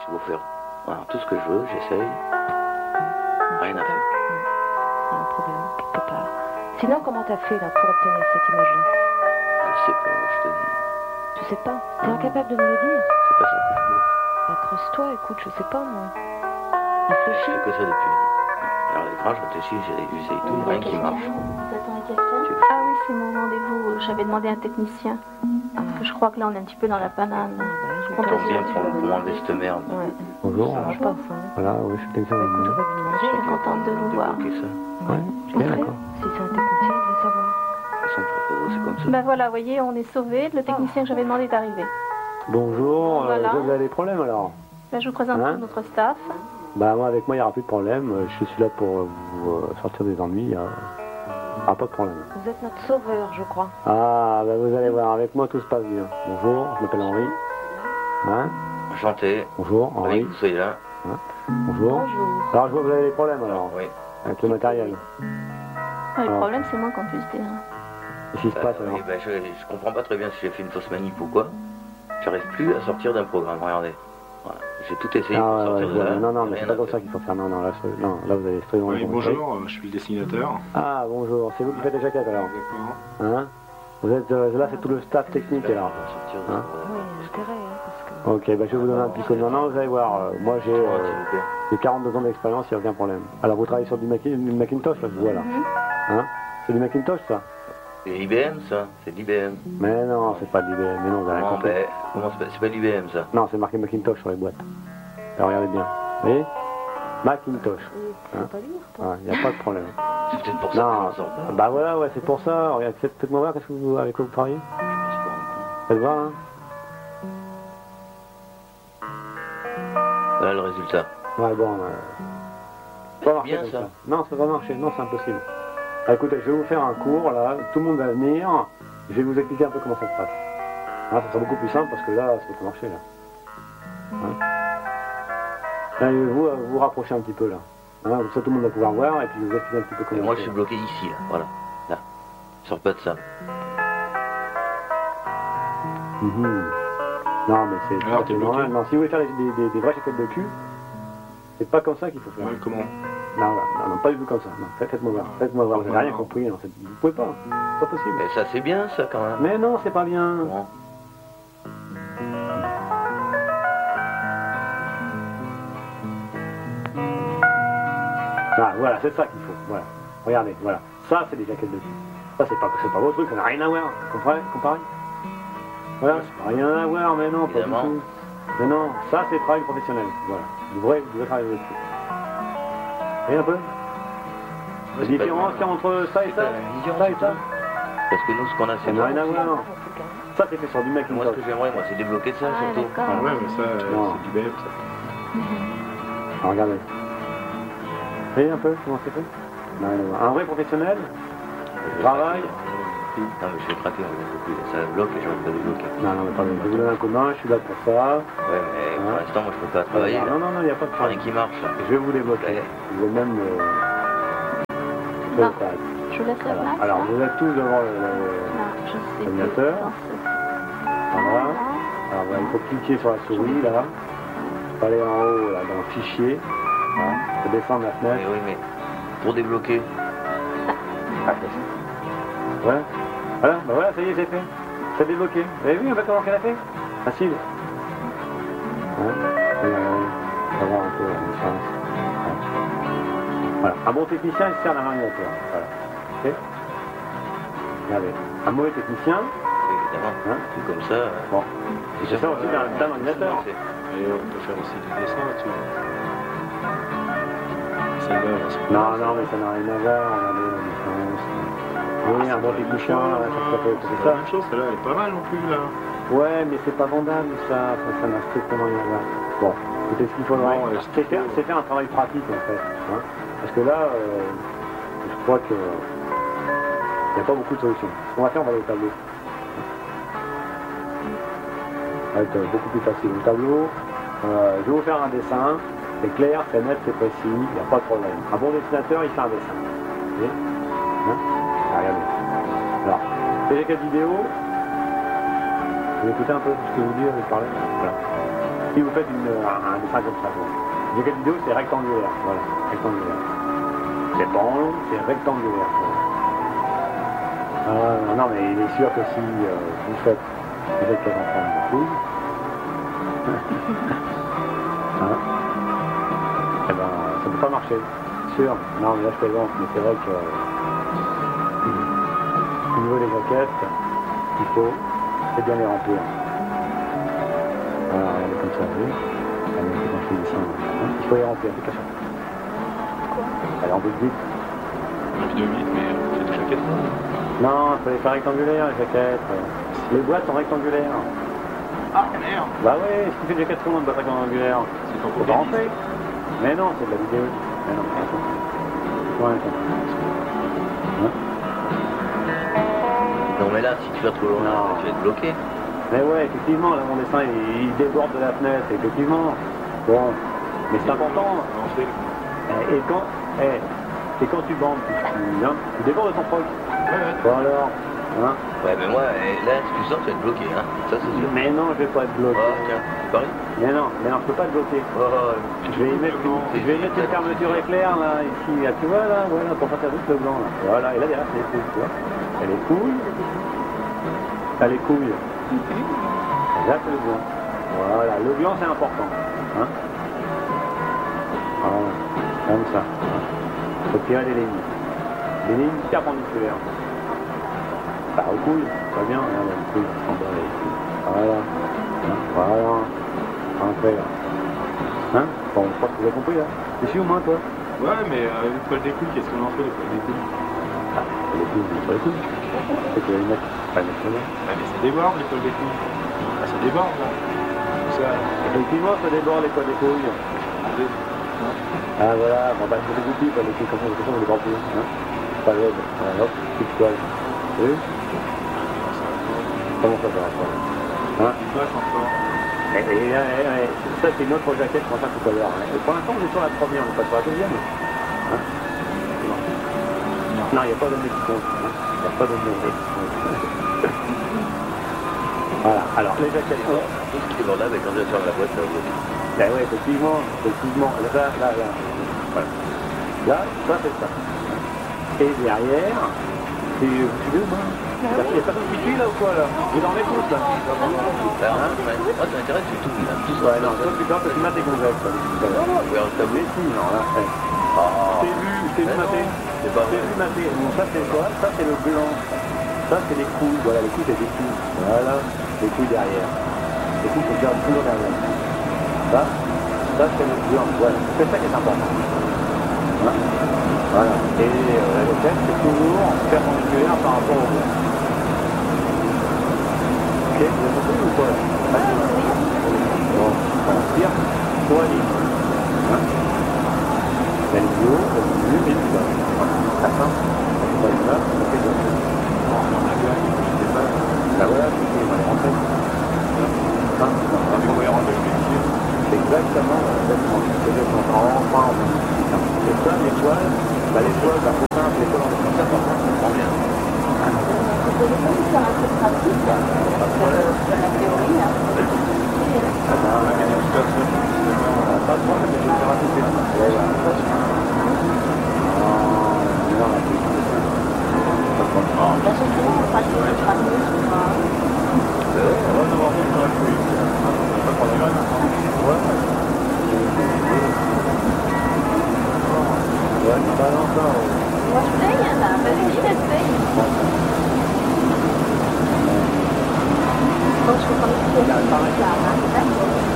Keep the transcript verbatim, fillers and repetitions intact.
c'est beau faire voilà, tout ce que je veux, j'essaye. Rien à faire. Il y a un problème, quelque part. Sinon, comment t'as fait là pour obtenir cette image-là? Je sais pas, je te dis. Tu sais pas? T'es incapable de me le dire? C'est pas ça que je veux. Bah, creuse-toi, écoute, je sais pas moi. Je Réfléchis. fais que ça depuis. Alors l'écran, je réfléchis, j'essaye tout, il n'y a rien qui marche. Vous attendez quelqu'un? Ah oui, c'est mon rendez-vous. J'avais demandé un technicien. Parce que je crois que là, on est un petit peu dans la banane. On vient pour, pour m'enlever cette merde. Ouais. Bonjour. Ça marche pas, ça. hein. Voilà, oui, je suis l'examen. Écoute, on va lui Je demander. suis contente de vous voir. Débloquer ça. Ouais, Après, bien, d'accord. si c'est un technicien, il doit savoir. De toute façon, c'est comme ça. Ben voilà, vous voyez, on est sauvés. Le technicien que j'avais demandé est arrivé. Bonjour, Voilà. euh, vous avez des problèmes alors? Là, je vous présente Hein tout notre staff. Bah moi, avec moi, il n'y aura plus de problème. Euh, Je suis là pour euh, vous euh, sortir des ennuis. Euh... Ah, pas de problème. Vous êtes notre sauveur, je crois. Ah, bah vous allez voir, avec moi tout se passe bien. Bonjour, je m'appelle Henri. Hein? Enchanté. Bonjour, Henri, Henri. que vous soyez là. Bonjour. Bonjour. Alors je vois que vous avez des problèmes alors, Oui. avec le matériel. Ah, le Alors. problème, c'est moins qu'on puisse dire. Qu'est-ce qui se passe Euh, alors? oui, ben, je, je comprends pas très bien si j'ai fait une fausse manip ou quoi. J'arrive plus à sortir d'un programme, regardez. Voilà. J'ai tout essayé Ah pour ouais, ouais, sortir je de vois. là. Non, non, mais rien c'est pas à comme faire. ça qu'il faut faire. Non, non, là, c'est- non, là vous allez strictement Oui, le contraire. bonjour, je suis le dessinateur. Ah, bonjour, c'est vous qui faites les jaquettes alors? Exactement. Hein? Vous êtes, euh, là, c'est tout le staff technique alors. Pour sortir de Hein? Oui, intérêt, hein, parce que... Ok, bah, je vais vous donner un petit coup de main. Non, vous allez voir, euh, moi j'ai Ouais, euh, s'il vous plaît. j'ai quarante-deux ans d'expérience, il n'y a aucun problème. Alors vous travaillez sur du, Maci- du Macintosh, là, je vois là. Mhm. Hein? C'est du Macintosh ça? C'est I B M ça, c'est de l'I B M. Mais non, c'est pas de l'I B M, mais non, vous avez rien Non, compris. ben, comment c'est pas, c'est pas de l'I B M ça? Non, c'est marqué Macintosh sur les boîtes. Alors regardez bien. Vous voyez? Macintosh. Tu Hein? sais pas lire, toi? Il n'y a pas de problème. C'est peut-être pour ça que Non, je m'en sors pas. bah voilà, ouais, c'est pour ça. Regarde, faites- faites-moi voir, qu'est-ce que vous, avec quoi vous travaillez? Je me suis pas rendu compte. Faites voir, hein? Voilà le résultat. Ouais, bon. Euh... C'est Pas marcher bien comme ça. ça. Non, ça va pas marcher. Non, c'est impossible. Ah, écoutez, je vais vous faire un cours, là. Tout le monde va venir. Je vais vous expliquer un peu comment ça se passe. Hein, ça sera beaucoup plus simple parce que là, ça peut pas marcher, là. Hein? Allez, vous, euh, vous rapprochez un petit peu, là. Hein, comme ça, tout le monde va pouvoir voir et puis je vais vous expliquer un petit peu Et comment moi c'est, je suis là. bloqué ici là, voilà. Là. Je sors pas de ça. Mhm. Non, mais c'est Alors, c'est t'es bloqué. normal. Non, si vous voulez faire des, des, des, des vraies chaquettes de cul, c'est pas comme ça qu'il faut faire. Ouais, comment? Non, non, non, non, pas du tout comme ça. Non, faites- faites-moi voir. Faites-moi voir. Vous n'avez rien compris. Non, c'est- vous pouvez pas. C'est pas possible. Mais ça c'est bien ça quand même. Mais non, c'est pas bien. Bon. Ah, voilà, c'est ça qu'il faut. Voilà. Regardez, voilà. Ça, c'est des jaquettes de cul. Ça, c'est pas, c'est pas vos trucs, ça n'a rien à voir. Comparez, comparez. Voilà, ça n'a rien à voir, mais non, pas du Évidemment. tout. Mais non, ça, c'est travail professionnel. Voilà. Du vrai, du vrai travail de cul. Voyez un peu? La C'est pas- différence qu'il y a entre ça et c'est ça, pas la vision, ça et c'est ça, tout. Parce que nous ce qu'on a ça c'est n'a rien à bon. voir. Ça, c'est fait sur du Moi Macintosh. ce que j'aimerais moi c'est débloquer ça Ah, surtout. d'accord. Ah ouais, mais ça, euh, Non. c'est du B F, ça. Alors, regardez. Vous voyez un peu comment c'est fait? Non, rien à voir. Un vrai professionnel travaille. Non mais je vais craquer, on ne plus. Ça bloque et j'arrive pas à débloquer. Non, non, mais pas bien. Je vous donne un coup de main, je suis là pour ça. Ouais mais pour Hein? l'instant moi je peux pas travailler. Non, non, non, il n'y a pas de Rien problème. qui marche là. Je vais vous débloquer. Ouais. Je vais même. Euh... Non. faire ça. Je vous laisse la Voilà. place. Alors, hein. vous êtes tous devant le. le- Non, je sais plus. Ordinateur. Non, c'est- Voilà. Alors, voilà, il faut cliquer sur la souris, là. Il faut aller en haut, là, dans le fichier. Voilà. Il faut descendre la Mais fenêtre. oui mais pour débloquer. Voilà. Voilà, bah voilà, ça y est, c'est fait. C'est débloqué. Vous avez vu un peu comment qu'elle a fait? Facile. Hein? Regardez, on va voir un peu la différence. Voilà. Un bon technicien, il se sert d'un ordinateur. Voilà. Ok? Regardez. Un mauvais technicien, Oui, évidemment. hein? Tout comme ça. euh, Bon. Il se sert aussi d'un d'un ordinateur. c'est- Et on peut faire aussi du dessin là-dessus. Ça va, c'est pas Non, mal, non, mais ça n'a rien à voir. Regardez la différence. Oui, un bon technicien, là, ça se fait C'est c'est la ça. même chose, celle-là, elle est pas mal non plus, là. Ouais, mais c'est pas vendable, ça. Ça ça n'a strictement rien à voir. Bon, écoutez, ce qu'il faudrait, Non, euh, c'est faire, c'est faire un travail pratique, en fait. Hein, parce que là, euh, je crois que il n'y a pas beaucoup de solutions. Ce qu'on va faire, on va aller au tableau. Ça va être beaucoup plus facile. Au tableau, euh, je vais vous faire un dessin. C'est clair, c'est net, c'est précis, il n'y a pas de problème. Un bon dessinateur, il fait un dessin. Vous voyez, hein? Ah, regardez. Alors, c'est quelle vidéo? Vous écoutez un peu ce que je vous dis, vous parlez. Voilà. Si vous faites une, un, un dessin comme ça, bon. J'ai quelle vidéo, c'est rectangulaire, voilà, rectangulaire. C'est pas en long, c'est rectangulaire. Voilà. Ah, non, mais il est sûr que si euh, vous faites avec les enfants de couilles, hein, eh ben, ça peut pas marcher. Sûr. Non, mais là je plaisante, mais c'est vrai que euh, au niveau des jaquettes, il faut c'est bien les remplir. Voilà, regardez comme ça, vous voyez. Allez, c'est quand je fais dessin, hein, il faut les remplir, c'est caché. Allez, en bout de vite. Un vidéo vite, mais on fait des jaquettes. Non, il faut les faire rectangulaires, les jaquettes. Les boîtes sont rectangulaires. Ah, merde. Bah ouais, si tu fais des jaquettes trop de boîte rectangulaire, C'est ton faut pas rentrer. Mais non, c'est de la vidéo. Mais non, c'est attends. C'est pas un con. Hein? Non mais là, si tu vas trop loin, Non. tu vas être bloqué. Mais ouais, effectivement, là, mon dessin, il, il déborde de la fenêtre, effectivement. Bon, mais c'est important. On fait. Et, et quand, eh, et quand tu bandes, tu, tu, hein, tu débordes de ton proc. Ouais, ouais. Bon alors, hein. Ouais, mais moi, eh, là, si tu sors, tu vas être bloqué, hein. Ça, c'est sûr. Mais non, je vais pas être bloqué. Oh, tiens, c'est pareil. Mais non, mais non, je peux pas te bloquer. Oh, Je vais y mettre, je vais y mettre une fermeture éclair là, ici, là, tu vois là, voilà, pour faire juste le blanc là. Voilà, et là derrière c'est les couilles, tu vois. Et les couilles, là les couilles, là c'est le blanc. Voilà, le blanc c'est important. Hein, voilà, comme ça. Hein. Faut tirer les lignes. Les lignes perpendiculaires. Bah aux couilles, pas bien, regarde les couilles, en bas les couilles. Voilà, hein, voilà, rentrez là. Hein? Bon, je crois que vous avez compris là. Tu suis au moins toi? Ouais, mais avec le poil des couilles, qu'est-ce qu'on en fait, le poil des couilles? Ah, les couilles, sur les couilles. C'est que les mecs, pas les mecs. Ouais, mais ça déborde, les poils des couilles. Ah, ça déborde, là. Tout ça. Effectivement, ça déborde les poils des couilles. Ah voilà, bon bah c'est des outils, quoi, les couilles comme ça, comme ça, on les prend plus. Hein? Pas l'aide. Voilà, hop, petite toile. Vous voyez? Comment ça va pas? Hein? Vache encore. Et, et, et, et, ça c'est une autre jaquette qu'on fait tout à l'heure. Hein. Et pour l'instant on est sur la première, on n'est pas sur la deuxième. Hein? Non. Non, il n'y a pas de qui compte. Hein. Il n'y a pas de qui compte. Voilà, alors les jaquettes. Oh. Tout ce qui est là, mais quand je vais sur la boîte, ça va bloquer. Ben ouais, effectivement, effectivement. Là, là, là. Voilà. Là, ça c'est ça. Et derrière, c'est vous suivez ou pas? Il n'y a pas de qui là ou quoi là? Vous dormez tous là? Là, hein, ouais. Moi, ça m'intéresse du tout, là. Tout ça. Ouais, non, toi tu dors parce que là t'es convexe. Oui, on t'a vu. Mais si, non, là, ouais. Oh. T'es vu, t'es vu Mais maté? non, c'est pas T'es vrai. vu maté? Bon, ça c'est quoi? Ça c'est le blanc. Ça c'est les couilles, voilà, les couilles c'est des couilles. Voilà, les couilles derrière. Les couilles c'est déjà toujours derrière. Ça, ça c'est le blanc, voilà. C'est ça qui est important. Hein? Voilà. Et euh, la jaquette c'est toujours perpendiculaire par rapport au blanc. Ok, vous avez compris ou quoi? Bon, on tire trois lignes. Hein? La ligne haut, la ligne nulle, et puis là. À la fin, on fait pas une là, on fait deux. Là voilà, c'est ce qu'on va rentrer. Hein? C'est exactement, exactement. C'est exactement. Enfin, et ça, les poils, bah les poils, bah faut simple, les poils en dessous, ça par contre, on prend bien. Vous pouvez pas faire un truc pratique, Pas de problème. la théorie, hein. Ah ben, pas de problème, mais je vais le faire à tout de suite. Ouais, voilà. Non, non, là, c'est pas de problème. Là, c'est tout, on passe sur le fameux, sur un... On va devoir faire une couille. Pas de problème. Ouais. Ouais, pas encore. Moi, je paye, hein, là. Vas-y, laisse paye. Bon, je fais comme si Là, pareil. là.